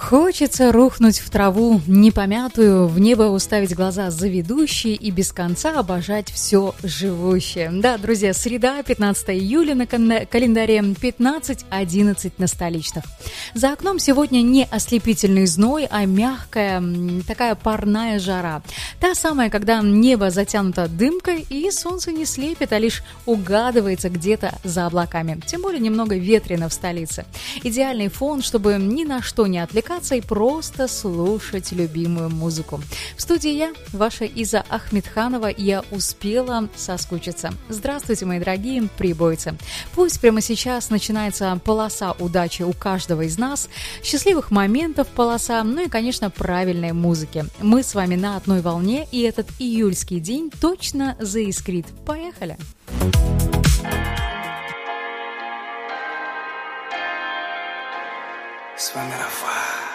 Хочется рухнуть в траву непомятую, в небо уставить глаза заведущие и без конца обожать все живущее. Да, друзья, среда, 15 июля на календаре, 15:11 на столичных. За окном сегодня не ослепительный зной, а мягкая, такая парная жара. Та самая, когда небо затянуто дымкой и солнце не слепит, а лишь угадывается где-то за облаками. Тем более немного ветрено в столице. Идеальный фон, чтобы ни на что не отвлекаться и просто слушать любимую музыку. В студии я, ваша Иза Ахмедханова, и я успела соскучиться. Здравствуйте, мои дорогие прибойцы. Пусть прямо сейчас начинается полоса удачи у каждого из нас, счастливых моментов полоса, ну и, конечно, правильной музыки. Мы с вами на одной волне, и этот июльский день точно заискрит. Поехали! Swimming a fire.